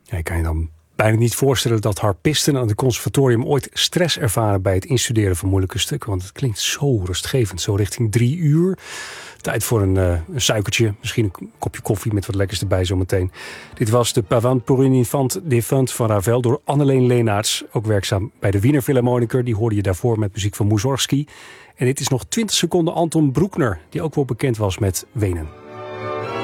Ja, je kan je dan bijna niet voorstellen dat harpisten aan het conservatorium ooit stress ervaren bij het instuderen van moeilijke stukken. Want het klinkt zo rustgevend, zo richting 3 uur. Tijd voor een suikertje, misschien een kopje koffie met wat lekkers erbij zometeen. Dit was de Pavane pour une infante défunte van Ravel door Anneleen Leenaerts. Ook werkzaam bij de Wiener Philharmoniker. Die hoorde je daarvoor met muziek van Mussorgsky. En dit is nog 20 seconden Anton Bruckner, die ook wel bekend was met Wenen.